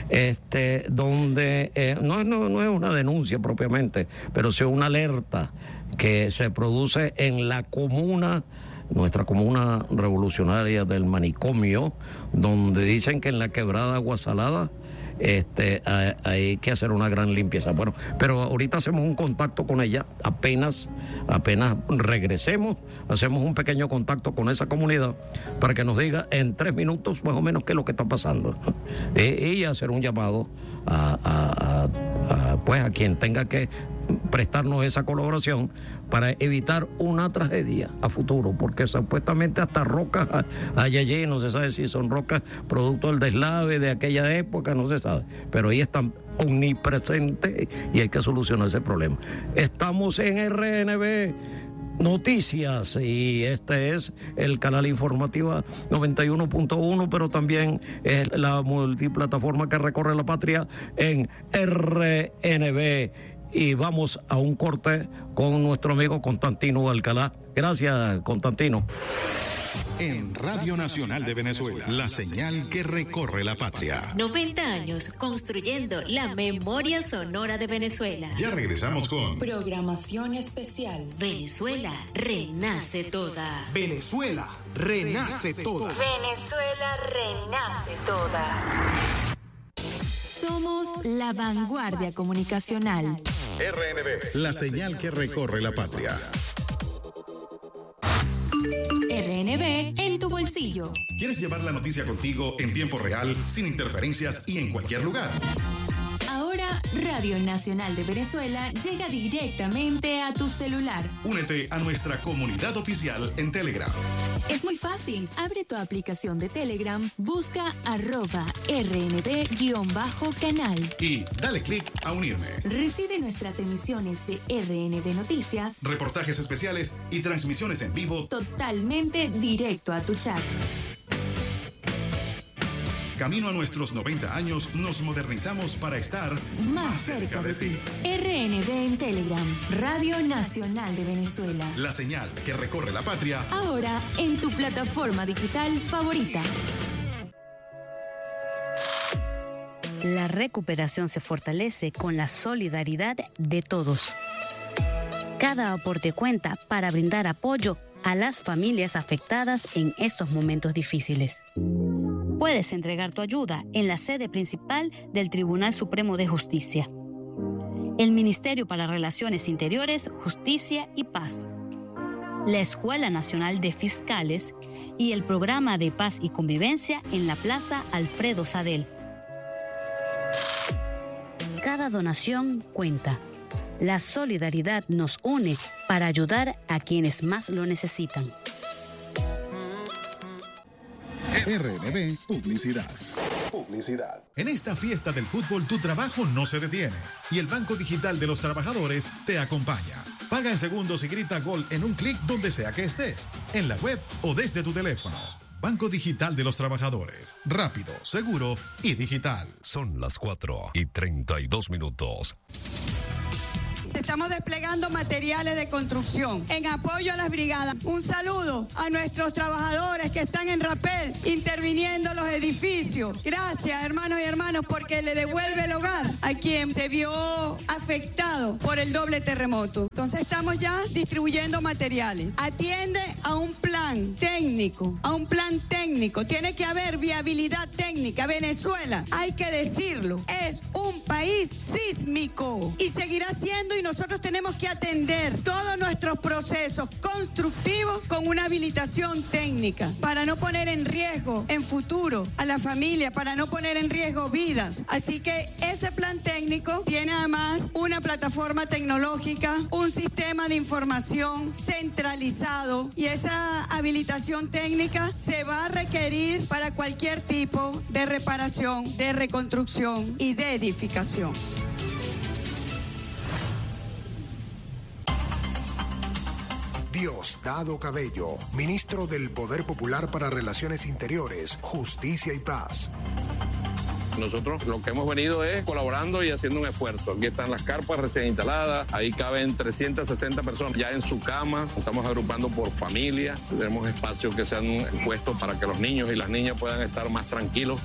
Donde no es una denuncia propiamente, pero sí una alerta que se produce en la comuna, nuestra comuna revolucionaria del Manicomio, donde dicen que en la quebrada Agua Salada hay que hacer una gran limpieza. Bueno, pero ahorita hacemos un contacto con ella, apenas regresemos, hacemos un pequeño contacto con esa comunidad para que nos diga en 3 minutos más o menos qué es lo que está pasando, y hacer un llamado a quien tenga que prestarnos esa colaboración para evitar una tragedia a futuro, porque supuestamente hasta rocas hay allí, no se sabe si son rocas producto del deslave de aquella época, no se sabe, pero ahí están omnipresentes y hay que solucionar ese problema. Estamos en RNB Noticias y este es el canal informativo 91.1, pero también es la multiplataforma que recorre la patria en RNB. Y vamos a un corte con nuestro amigo Constantino Alcalá. Gracias, Constantino. En Radio Nacional de Venezuela, la señal que recorre la patria. 90 años construyendo la memoria sonora de Venezuela. Ya regresamos con programación especial. Venezuela renace toda. Venezuela renace toda. Venezuela renace toda. Somos la vanguardia comunicacional. RNB, la señal que recorre la patria. RNB en tu bolsillo. ¿Quieres llevar la noticia contigo en tiempo real, sin interferencias y en cualquier lugar? Ahora, Radio Nacional de Venezuela llega directamente a tu celular. Únete a nuestra comunidad oficial en Telegram. Es muy fácil. Abre tu aplicación de Telegram, busca @RNB_canal. Y dale clic a unirme. Recibe nuestras emisiones de RNB Noticias, reportajes especiales y transmisiones en vivo totalmente directo a tu chat. Camino a nuestros 90 años, nos modernizamos para estar más cerca de ti. RNB en Telegram, Radio Nacional de Venezuela. La señal que recorre la patria. Ahora en tu plataforma digital favorita. La recuperación se fortalece con la solidaridad de todos. Cada aporte cuenta para brindar apoyo a las familias afectadas en estos momentos difíciles. Puedes entregar tu ayuda en la sede principal del Tribunal Supremo de Justicia, el Ministerio para Relaciones Interiores, Justicia y Paz, la Escuela Nacional de Fiscales y el Programa de Paz y Convivencia en la Plaza Alfredo Sadel. Cada donación cuenta. La solidaridad nos une para ayudar a quienes más lo necesitan. RNB Publicidad. Publicidad. En esta fiesta del fútbol tu trabajo no se detiene y el Banco Digital de los Trabajadores te acompaña. Paga en segundos y grita gol en un clic donde sea que estés, en la web o desde tu teléfono. Banco Digital de los Trabajadores. Rápido, seguro y digital. Son las 4:32. Estamos desplegando materiales de construcción en apoyo a las brigadas. Un saludo a nuestros trabajadores que están en Rapel interviniendo los edificios. Gracias, hermanos y hermanas, porque le devuelve el hogar a quien se vio afectado por el doble terremoto. Entonces estamos ya distribuyendo materiales. Atiende a un plan técnico, Tiene que haber viabilidad técnica. Venezuela, hay que decirlo, es un país sísmico y seguirá siendo, y nosotros tenemos que atender todos nuestros procesos constructivos con una habilitación técnica para no poner en riesgo en futuro a la familia, para no poner en riesgo vidas. Así que ese plan técnico tiene además una plataforma tecnológica, un sistema de información centralizado, y esa habilitación técnica se va a requerir para cualquier tipo de reparación, de reconstrucción y de edificación. Diosdado Cabello, ministro del Poder Popular para Relaciones Interiores, Justicia y Paz. Nosotros lo que hemos venido es colaborando y haciendo un esfuerzo. Aquí están las carpas recién instaladas, ahí caben 360 personas ya en su cama. Estamos agrupando por familia, tenemos espacios que se han puesto para que los niños y las niñas puedan estar más tranquilos.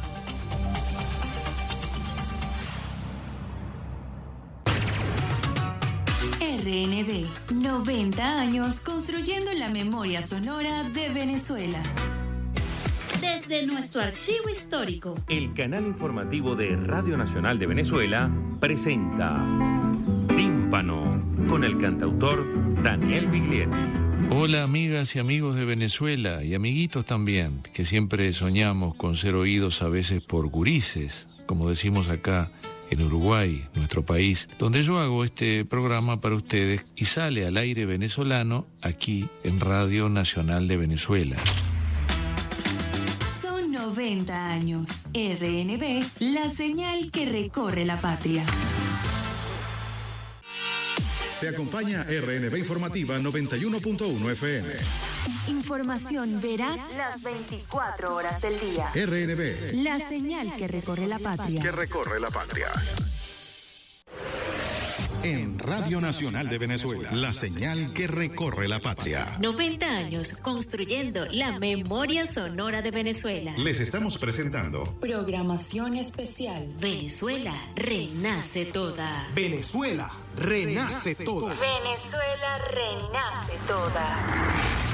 RNB, 90 años construyendo la memoria sonora de Venezuela. Desde nuestro archivo histórico, el canal informativo de Radio Nacional de Venezuela presenta Tímpano con el cantautor Daniel Biglietti. Hola amigas y amigos de Venezuela y amiguitos también, que siempre soñamos con ser oídos a veces por gurises, como decimos acá en Uruguay, nuestro país, donde yo hago este programa para ustedes y sale al aire venezolano aquí en Radio Nacional de Venezuela. Son 90 años. RNB, la señal que recorre la patria. Te acompaña RNB Informativa 91.1 FM. Información veraz las 24 horas del día. RNB, la señal que recorre la patria. En Radio Nacional de Venezuela, la señal que recorre la patria. 90 años construyendo la memoria sonora de Venezuela. Les estamos presentando programación especial. Venezuela renace toda. Venezuela renace toda. Venezuela renace toda.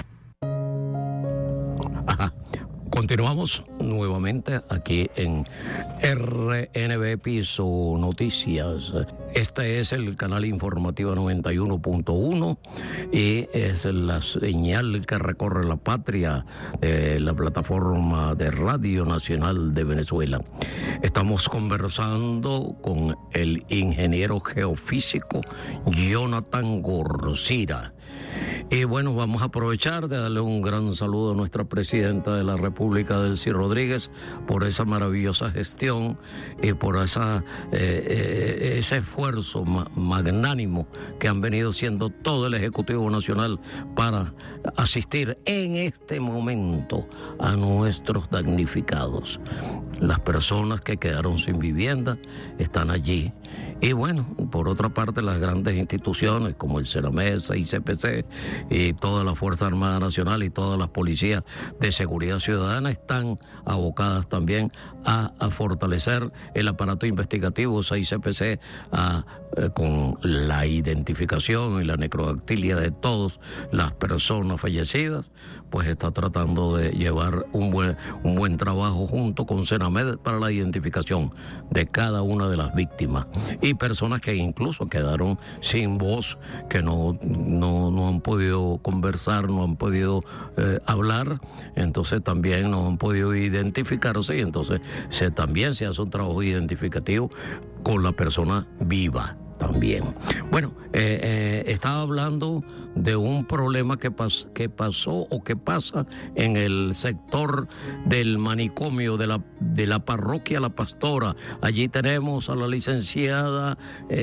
Continuamos nuevamente aquí en RNB Piso Noticias. Este es el canal informativo 91.1 y es la señal que recorre la patria de la plataforma de Radio Nacional de Venezuela. Estamos conversando con el ingeniero geofísico Jonathan Gorcira. Y bueno, vamos a aprovechar de darle un gran saludo a nuestra presidenta de la República, Delcy Rodríguez, por esa maravillosa gestión y por ese esfuerzo magnánimo que han venido siendo todo el Ejecutivo Nacional para asistir en este momento a nuestros damnificados. Las personas que quedaron sin vivienda están allí. Y bueno, por otra parte, las grandes instituciones como el CENAMESA, ICPC y toda la Fuerza Armada Nacional y todas las policías de seguridad ciudadana están abocadas también a fortalecer el aparato investigativo, ICPC, con la identificación y la necrodactilia de todas las personas fallecidas, pues está tratando de llevar un buen trabajo junto con CENAMED para la identificación de cada una de las víctimas y personas que incluso quedaron sin voz, que no han podido conversar, no han podido hablar, entonces también no han podido identificarse y entonces también se hace un trabajo identificativo con la persona viva. también. Bueno, estaba hablando de un problema que pasó o que pasa en el sector del manicomio de la parroquia La Pastora. Allí tenemos a la licenciada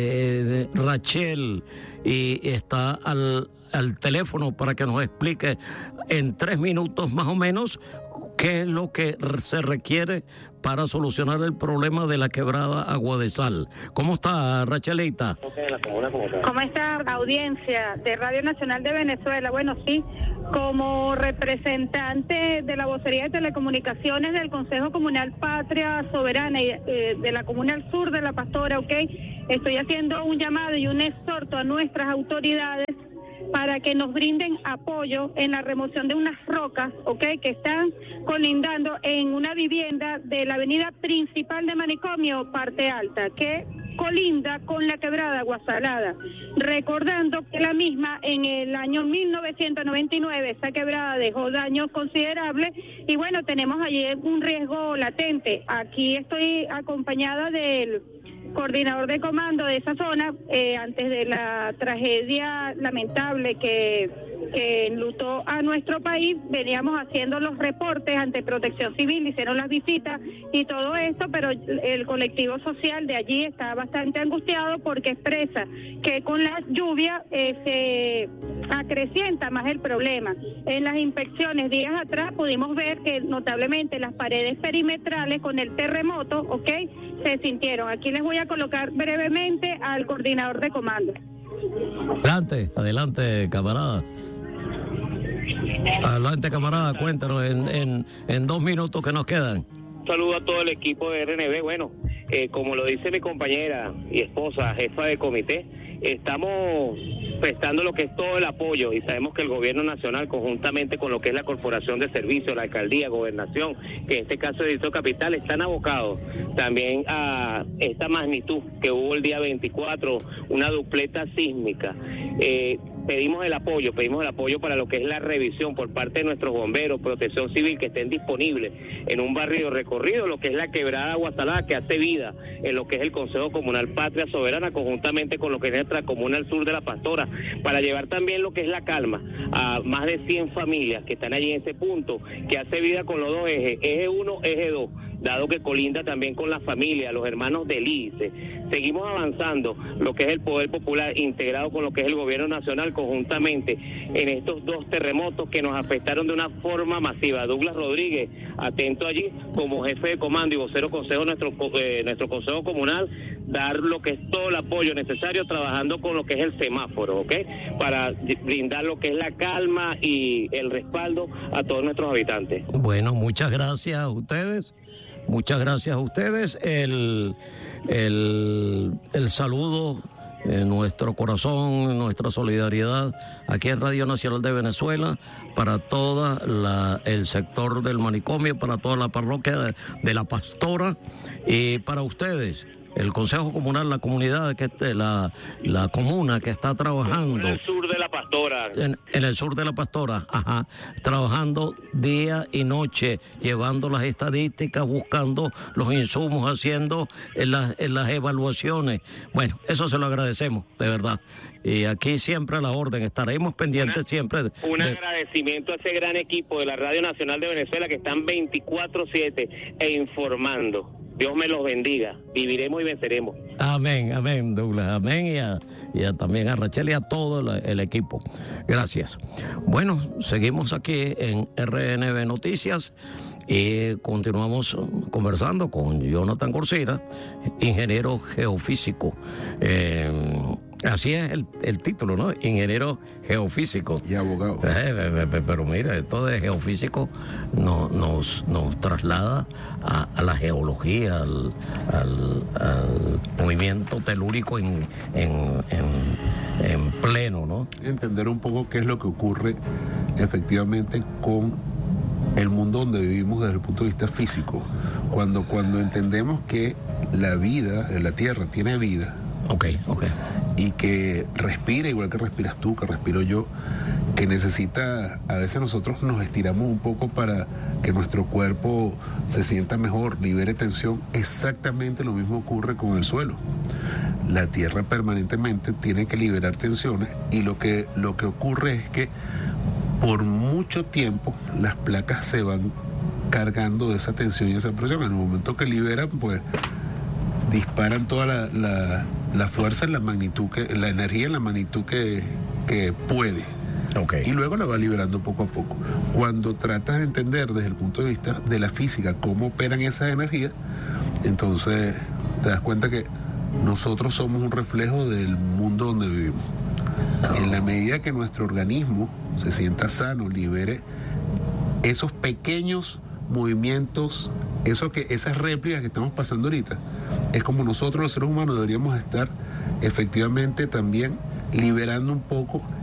Rachel y está al teléfono para que nos explique en 3 minutos más o menos qué es lo que se requiere para solucionar el problema de la quebrada Agua de Sal. ¿Cómo está, Rachelita? ¿Cómo está, audiencia de Radio Nacional de Venezuela? Bueno, sí, como representante de la vocería de telecomunicaciones del Consejo Comunal Patria Soberana y de la Comunal Sur de La Pastora, estoy haciendo un llamado y un exhorto a nuestras autoridades para que nos brinden apoyo en la remoción de unas rocas, que están colindando en una vivienda de la avenida principal de Manicomio, parte alta, que colinda con la quebrada Agua Salada. Recordando que la misma en el año 1999, esa quebrada dejó daños considerables y bueno, tenemos allí un riesgo latente. Aquí estoy acompañada del coordinador de comando de esa zona, antes de la tragedia lamentable que enlutó a nuestro país, veníamos haciendo los reportes ante Protección Civil, hicieron las visitas y todo esto, pero el colectivo social de allí está bastante angustiado porque expresa que con la lluvia se acrecienta más el problema. En las inspecciones días atrás pudimos ver que notablemente las paredes perimetrales con el terremoto, se sintieron. Aquí les voy a colocar brevemente al coordinador de comando. Adelante, camarada. Adelante, camarada, cuéntanos en 2 minutos que nos quedan. Un saludo a todo el equipo de RNB. Bueno, como lo dice mi compañera y esposa, jefa de comité, estamos prestando lo que es todo el apoyo y sabemos que el gobierno nacional, conjuntamente con lo que es la Corporación de Servicios, la alcaldía, gobernación, que en este caso es Distrito Capital, están abocados también a esta magnitud que hubo el día 24, una dupleta sísmica. Pedimos el apoyo para lo que es la revisión por parte de nuestros bomberos, Protección Civil, que estén disponibles en un barrio recorrido, lo que es la quebrada Agua Salada, que hace vida en lo que es el Consejo Comunal Patria Soberana, conjuntamente con lo que es nuestra Comunal Sur de La Pastora, para llevar también lo que es la calma a más de 100 familias que están allí en ese punto, que hace vida con los 2 ejes, eje 1, eje 2, dado que colinda también con la familia, los hermanos del ICE. Seguimos avanzando lo que es el Poder Popular integrado con lo que es el Gobierno Nacional conjuntamente en estos 2 terremotos que nos afectaron de una forma masiva. Douglas Rodríguez, atento allí como jefe de comando y vocero consejo nuestro Consejo Comunal, dar lo que es todo el apoyo necesario trabajando con lo que es el semáforo, para brindar lo que es la calma y el respaldo a todos nuestros habitantes. Bueno, muchas gracias a ustedes. Muchas gracias a ustedes. El saludo en nuestro corazón, en nuestra solidaridad aquí en Radio Nacional de Venezuela para todo el sector del manicomio, para toda la parroquia de La Pastora y para ustedes. El Consejo Comunal, la comunidad, la comuna que está trabajando. En el sur de La Pastora. En el sur de La Pastora, trabajando día y noche, llevando las estadísticas, buscando los insumos, haciendo las evaluaciones. Bueno, eso se lo agradecemos, de verdad. Y aquí siempre a la orden, estaremos pendientes siempre. Un agradecimiento a ese gran equipo de la Radio Nacional de Venezuela que están 24/7 e informando. Dios me los bendiga, viviremos y venceremos. Amén, amén, Douglas, amén, y también a Rachel y a todo el equipo. Gracias. Bueno, seguimos aquí en RNB Noticias y continuamos conversando con Jonathan Corsira, ingeniero geofísico. Así es el título, ¿no? Ingeniero geofísico. Y abogado. Pero mira, esto de geofísico nos traslada a la geología, al movimiento telúrico en pleno, ¿no? Entender un poco qué es lo que ocurre efectivamente con el mundo donde vivimos desde el punto de vista físico. Cuando entendemos que la vida, la Tierra tiene vida. Okay. Y que respira igual que respiras tú, que respiro yo, que necesita, a veces nosotros nos estiramos un poco para que nuestro cuerpo se sienta mejor, libere tensión. Exactamente lo mismo ocurre con el suelo. la Tierra permanentemente tiene que liberar tensiones, y lo que ocurre es que por mucho tiempo las placas se van cargando de esa tensión y esa presión. En el momento que liberan, pues disparan toda la fuerza en la magnitud, la energía en la magnitud que puede. Okay. Y luego la va liberando poco a poco. Cuando tratas de entender desde el punto de vista de la física cómo operan esas energías, entonces te das cuenta que nosotros somos un reflejo del mundo donde vivimos. En la medida que nuestro organismo se sienta sano, libere esos pequeños movimientos, esas réplicas que estamos pasando ahorita, es como nosotros los seres humanos deberíamos estar efectivamente también liberando un poco